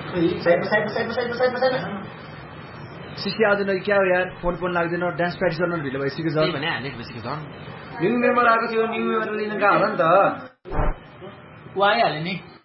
cc आज न क्या हो यार फोन लाग्दैन डान्स प्र्याक्टिस गर्न ढिलो भइसक्यो झन् भने 100 बजेको झन् न्यू मेम्बर आएको थियो न्यू मेम्बर लिन गयो होला नि त उ आइहाल्यो नि